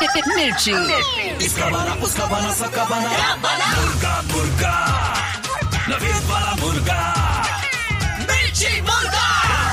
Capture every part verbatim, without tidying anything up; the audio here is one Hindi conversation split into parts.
मिर्ची। इसका बना उसका बना सबका बना मुर्गा मुर्गा नवीद वाला मुर्गा मिर्ची मुर्गा।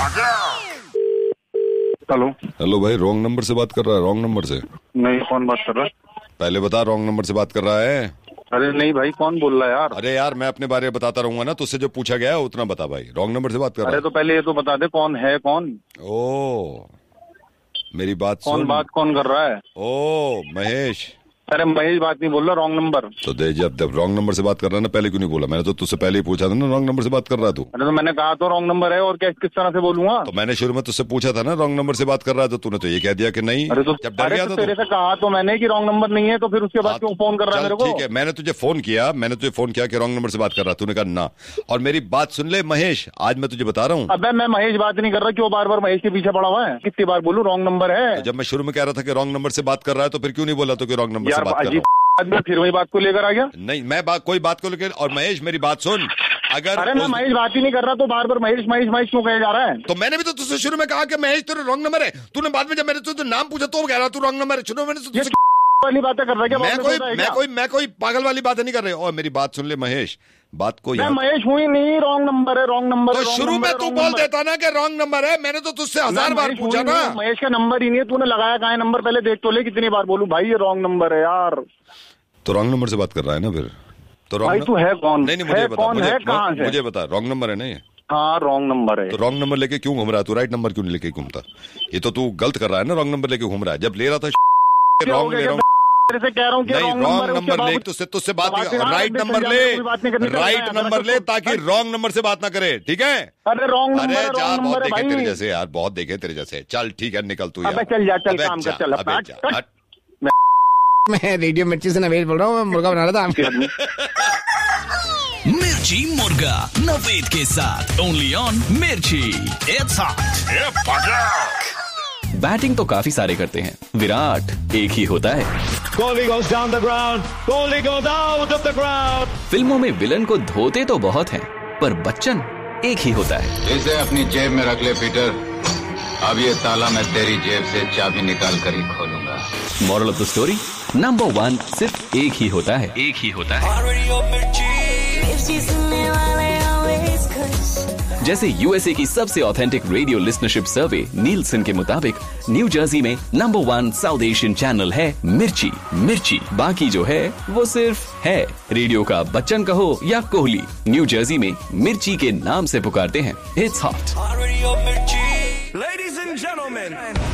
हेलो हेलो भाई, रॉन्ग नंबर से बात कर रहा है। रॉन्ग नंबर से नहीं, कौन बात कर रहा है? पहले बता, रॉन्ग नंबर से बात कर रहा है। अरे नहीं भाई, कौन बोल रहा है यार? अरे यार, मैं अपने बारे में बताता रहूंगा ना, तुझसे जो पूछा गया है उतना बता भाई। रॉन्ग नंबर से बात कर रहा है। अरे तो पहले ये तो बता दे कौन है कौन? ओ मेरी बात कौन सुन। बात कौन कर रहा है? ओ महेश। अरे महेश बात नहीं बोल रहा, रॉन्ग नंबर। तो दे, जब जब रॉन्ग नंबर से बात कर रहा है ना, पहले क्यों नहीं बोला? मैंने तो तुझसे पहले ही पूछा था ना, रॉन्ग नंबर से बात कर रहा है तू। अरे तो मैंने कहा तो रॉन्ग नंबर है, और क्या किस तरह से बोलूंगा? तो मैंने शुरू में तुझसे पूछा था ना, रॉन्ग नंबर से बात कर रहा है, तो तूने तो ये कह दिया कि नहीं। अरे तो जब डर अरे गया तो था तेरे से कहा तो मैंने कि रॉन्ग नंबर नहीं है, तो फिर उसके बाद क्यों फोन कर रहा है मेरे को? ठीक है, मैंने तुझे फोन किया, मैंने तुझे फोन किया कि रॉन्ग नंबर से बात कर रहा, तूने कहा ना। और मेरी बात सुन ले महेश, आज मैं तुझे बता रहा हूँ। अबे मैं महेश बात नहीं कर रहा, क्यों बार बार महेश के पीछे पड़ा हुआ है? कितनी बार बोलूं रॉन्ग नंबर है? जब मैं शुरू में कह रहा था कि रॉन्ग नंबर से बात कर रहा है, तो फिर क्यों नहीं बोला तो कि रॉन्ग नंबर से बात कर रहा हूँ? मैं फिर वही बात को लेकर आ गया। नहीं, मैं बात कोई बात को लेकर। और महेश मेरी बात सुन, अगर अरे मैं महेश बात ही नहीं कर रहा, तो बार बार महेश महेश महेश क्यों कहे जा रहा है? तो मैंने भी तो तुझसे शुरू में कहा कि महेश तेरा रॉन्ग नंबर है। तूने बाद में जब मैंने तुझे नाम पूछा तो कह रहा तू रॉन्ग नंबर है। शुरू में मैंने वाली बातें कर रहा है? मैं कोई मैं कोई मैं कोई पागल वाली बात नहीं कर रही। और मेरी बात सुन ले महेश, बात को मैं महेश हुई नहीं, रॉन्ग नंबर है, रॉन्ग नंबर। तो शुरू में तू बोल देता ना कि रॉन्ग नंबर है। मैंने तो तुझसे हजार बार पूछा ना। महेश का नंबर ही नहीं है, तूने लगाया कहाँ है नंबर? पहले देख तो ले, कितनी बार बोलूं भाई ये रॉन्ग नंबर है यार। तो रॉन्ग नंबर से बात कर रहा है ना फिर? तो भाई तू है कौन? नहीं नहीं मुझे बता, कौन है, कहाँ से? मुझे बता, रॉन्ग नंबर है ना ये? हाँ रॉन्ग नंबर है। तो रॉन्ग नंबर लेके क्यों घूम रहा है तू? राइट नंबर क्यों नहीं लेके घूमता? ये तो तू गलत कर रहा है ना, रॉन्ग नंबर लेके घूम रहा है। जब ले रहा था रॉन्ग ले रहा हूँ, से कह रहा हूँ कि रॉन्ग नंबर ले, तुझसे तुझसे बात राइट नंबर ले, राइट नंबर ले, ताकि रॉन्ग नंबर से बात ना करे, ठीक है? अरे रॉन्ग अरे नंबर, जा, बहुत देखे भाई तेरे जैसे यार, बहुत देखे तेरे जैसे। चल ठीक है, निकल तू यार। अबे चल जा, चल काम कर, चल अबे जा, हट। मैं रेडियो मिर्ची से नवेद बोल रहा हूँ, मुर्गा बना रहा था। मिर्ची मुर्गा नवेद के साथ ओनली ऑन मिर्ची। It's hot. बैटिंग तो काफी सारे करते हैं, विराट एक ही होता है। Kohli goes down the ground. Kohli goes out of the ground. फिल्मों में विलन को धोते तो बहुत हैं, पर बच्चन एक ही होता है। इसे अपनी जेब में रख ले पीटर, अब ये ताला मैं तेरी जेब से चाबी निकाल कर ही खोलूंगा। Moral of the story, number one सिर्फ एक ही होता है, एक ही होता है। जैसे यूएसए की सबसे ऑथेंटिक रेडियो लिस्नरशिप सर्वे नीलसन के मुताबिक न्यू जर्सी में number one south Asian channel है मिर्ची। मिर्ची बाकी जो है वो सिर्फ है। रेडियो का बच्चन कहो या कोहली, न्यू जर्सी में मिर्ची के नाम से पुकारते हैं। It's hot. Ladies and gentlemen,